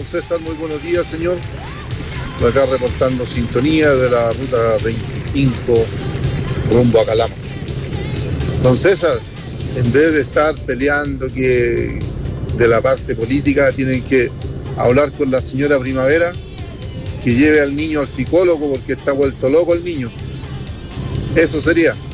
don César, muy buenos días, señor. Estoy acá reportando sintonía de la ruta 25 rumbo a Calama. Don César, en vez de estar peleando que de la parte política, tienen que hablar con la señora Primavera, que lleve al niño al psicólogo porque está vuelto loco el niño. Eso sería.